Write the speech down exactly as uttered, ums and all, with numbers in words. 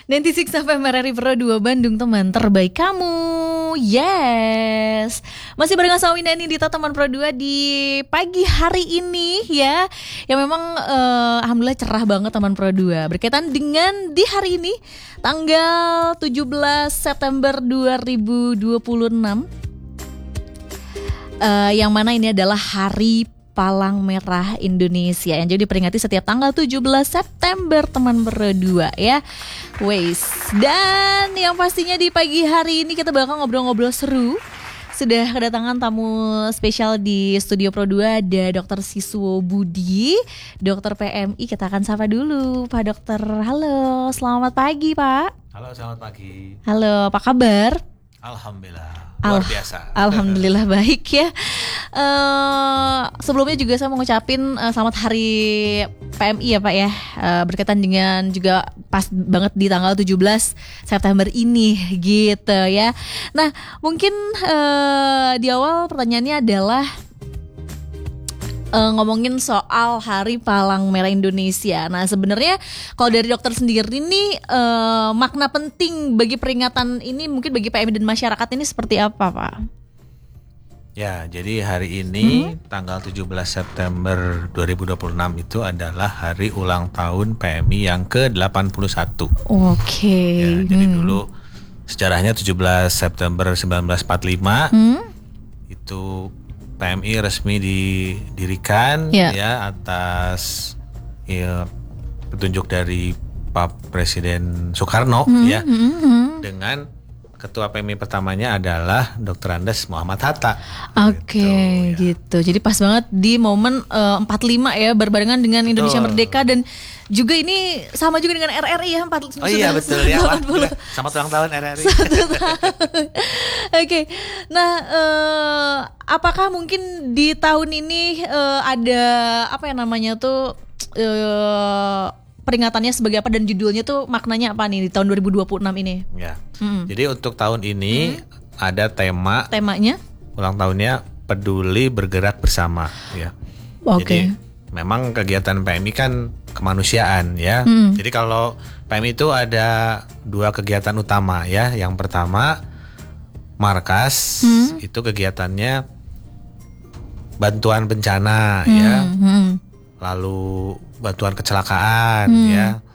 sembilan puluh enam F M R R I Pro dua Bandung, teman terbaik kamu. Yes. Masih barengan sama Winda nih di teman Pro dua di pagi hari ini ya. Yang memang uh, alhamdulillah cerah banget teman Pro dua. Berkaitan dengan di hari ini tanggal tujuh belas September dua ribu dua puluh enam. Uh, yang mana ini adalah Hari Palang Merah Indonesia yang jadi diperingati setiap tanggal tujuh belas September teman berdua ya. Wes. Dan yang pastinya di pagi hari ini kita bakal ngobrol-ngobrol seru. Sudah kedatangan tamu spesial di Studio Pro dua, ada Dokter Siswo Budi, Dokter P M I. Kita akan sapa dulu Pak Dokter. Halo, selamat pagi Pak. Halo, selamat pagi. Halo, apa kabar? Alhamdulillah. Luar biasa. Alhamdulillah baik ya. Uh, sebelumnya juga saya mau ngucapin uh, selamat hari P M I ya Pak ya. Uh, berkaitan dengan juga pas banget di tanggal tujuh belas September ini gitu ya. Nah mungkin uh, di awal pertanyaannya adalah Uh, ngomongin soal Hari Palang Merah Indonesia. Nah sebenarnya kalau dari dokter sendiri nih uh, makna penting bagi peringatan ini mungkin bagi P M I dan masyarakat ini seperti apa Pak? Ya, jadi hari ini hmm? tanggal tujuh belas September dua ribu dua puluh enam itu adalah hari ulang tahun P M I yang ke delapan puluh satu. Oke. Okay. Ya, jadi hmm. dulu sejarahnya tujuh belas September sembilan belas empat puluh lima hmm? itu P M I resmi didirikan yeah. ya atas ya, petunjuk dari Pak Presiden Soekarno mm-hmm. ya mm-hmm. dengan ketua P M I pertamanya adalah Dokter Andes Muhammad Hatta. Oke, okay, gitu, ya. gitu. Jadi pas banget di momen uh, empat puluh lima ya berbarengan dengan betul. Indonesia Merdeka dan juga ini sama juga dengan R R I ya empat puluh. Oh iya betul ya. Selamat ulang tahun R R I. Oke. Okay. Nah, uh, apakah mungkin di tahun ini uh, ada apa ya namanya tuh uh, peringatannya sebagai apa dan judulnya tuh maknanya apa nih di tahun dua ribu dua puluh enam ini? Ya. Mm. Jadi untuk tahun ini mm. ada tema. Temanya? Ulang tahunnya peduli bergerak bersama ya. Oke. Okay. Jadi memang kegiatan P M I kan kemanusiaan ya. Mm. Jadi kalau P M I itu ada dua kegiatan utama ya. Yang pertama markas mm. itu kegiatannya bantuan bencana mm. ya. Mm. Lalu bantuan kecelakaan hmm. ya,